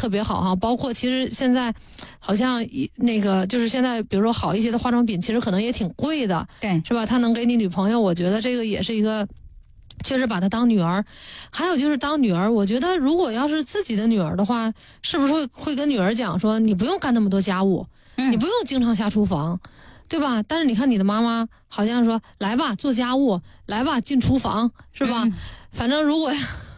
特别好哈。包括其实现在好像那个就是现在比如说好一些的化妆品，其实可能也挺贵的， 对， 是吧？他能给你女朋友，我觉得这个也是一个。确实把她当女儿，还有就是当女儿，我觉得如果要是自己的女儿的话，是不是会跟女儿讲说，你不用干那么多家务，你不用经常下厨房，对吧？但是你看你的妈妈好像说，来吧做家务，来吧进厨房，是吧？反正如果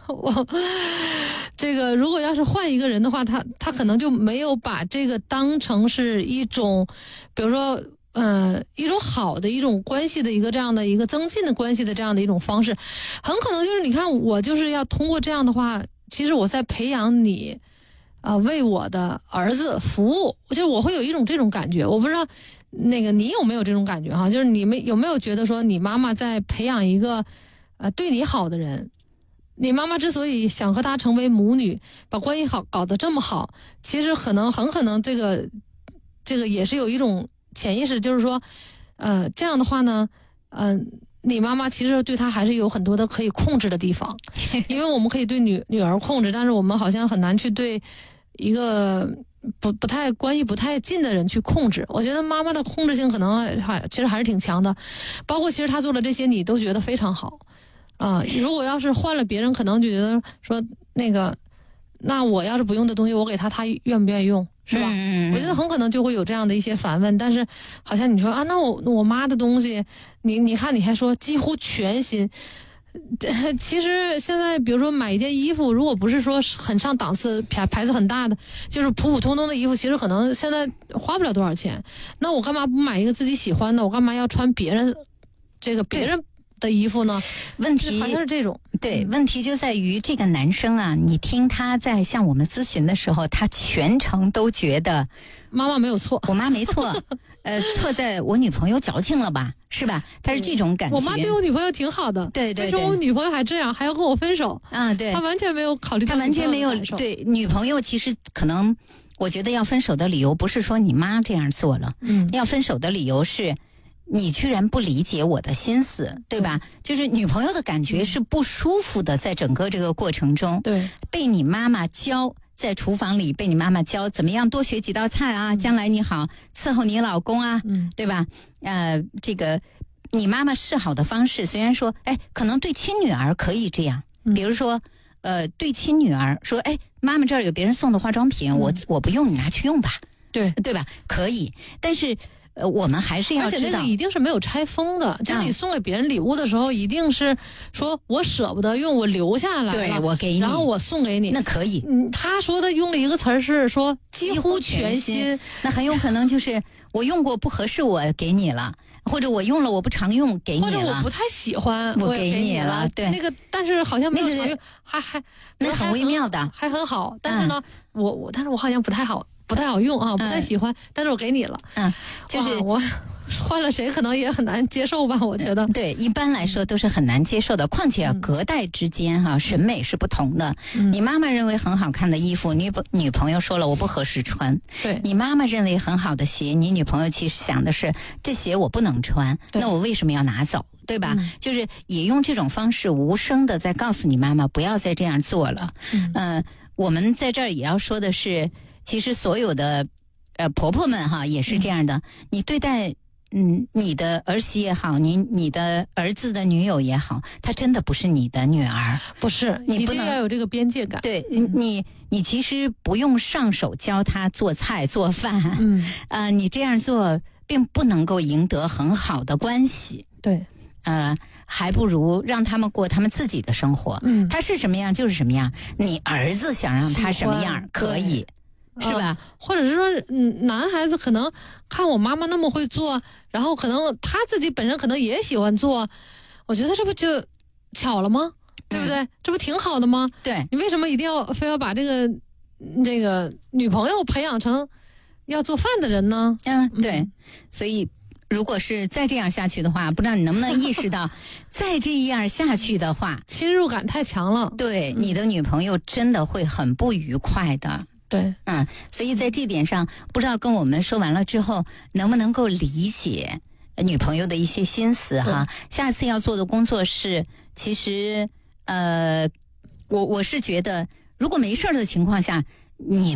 如果要是换一个人的话，他可能就没有把这个当成是一种，比如说。一种好的一种关系的一个这样的一个增进的关系的这样的一种方式，很可能就是你看我就是要通过这样的话，其实我在培养你，为我的儿子服务，就是我会有一种这种感觉，我不知道那个你有没有这种感觉哈？就是你们有没有觉得说你妈妈在培养一个对你好的人？你妈妈之所以想和他成为母女，把关系搞得这么好，其实很可能这个也是有一种。潜意识就是说，这样的话呢，你妈妈其实对她还是有很多的可以控制的地方，因为我们可以对女儿控制，但是我们好像很难去对一个不太关系不太近的人去控制。我觉得妈妈的控制性可能其实还是挺强的，包括其实她做了这些，你都觉得非常好如果要是换了别人，可能觉得说那我要是不用的东西，我给他愿不愿意用？是吧？我觉得很可能就会有这样的一些反问，但是好像你说那我妈的东西，你看你还说几乎全新，其实现在比如说买一件衣服，如果不是说很上档次、牌子很大的，就是普普通通的衣服，其实可能现在花不了多少钱。那我干嘛不买一个自己喜欢的？我干嘛要穿别人的衣服呢？ 问题好像是这种。 对，问题就在于这个男生啊，你听他在向我们咨询的时候，他全程都觉得妈妈没有错， 我妈没错，错在我女朋友矫情了吧，是吧？他是这种感觉。 我妈对我女朋友挺好的， 对， 为什么我女朋友还这样，还要跟我分手啊？对， 他完全没有考虑到， 他完全没有对女朋友，其实可能我觉得要分手的理由不是说你妈这样做了，要分手的理由是。你居然不理解我的心思，对吧？就是女朋友的感觉是不舒服的，在整个这个过程中， 对， 被你妈妈教，在厨房里被你妈妈教怎么样多学几道菜啊，将来你好伺候你老公啊，对吧？这个你妈妈示好的方式，虽然说，可能对亲女儿可以这样，比如说，对亲女儿说，妈妈这儿有别人送的化妆品，我不用，你拿去用吧，对吧？可以，但是。我们还是要知道， 而且那个一定是没有拆封的，就是你送给别人礼物的时候，一定是说我舍不得用，我留下来了， 对，我给你， 然后我送给你， 那可以。 他说的用了一个词儿是说几乎全新， 那很有可能就是我用过不合适，我给你了，或者我用了我不常用，给你了， 或者我不太喜欢， 我给你了。对， 那个但是好像没有常用， 那很微妙的， 还很好，但是呢，但是我好像不太好用啊，不太喜欢，但是我给你了， 就是我换了谁可能也很难接受吧，我觉得。 对，一般来说都是很难接受的，况且隔代之间审美是不同的。你妈妈认为很好看的衣服，女朋友说了我不合适穿。 对， 你妈妈认为很好的鞋，你女朋友其实想的是这鞋我不能穿，那我为什么要拿走？对吧？就是也用这种方式无声的在告诉你妈妈不要再这样做了。我们在这儿也要说的是，其实所有的婆婆们也是这样的，你对待你的儿媳也好，你的儿子的女友也好，她真的不是你的女儿， 不是，你不能要有这个边界感。 对，你其实不用上手教她做菜做饭，你这样做并不能够赢得很好的关系。 对， 还不如让他们过他们自己的生活。他是什么样就是什么样，你儿子想让他什么样可以。是吧？ 或者是说，男孩子可能看我妈妈那么会做，然后可能他自己本身可能也喜欢做，我觉得这不就巧了吗？对不对？这不挺好的吗？ 对， 你为什么一定要非要把这个女朋友培养成要做饭的人呢？ 对，所以如果是再这样下去的话，不知道你能不能意识到，再这样下去的话， 侵入感太强了。 对，你的女朋友真的会很不愉快的。 对， 所以在这点上，不知道跟我们说完了之后，能不能够理解女朋友的一些心思哈？下次要做的工作是，其实我是觉得，如果没事的情况下，你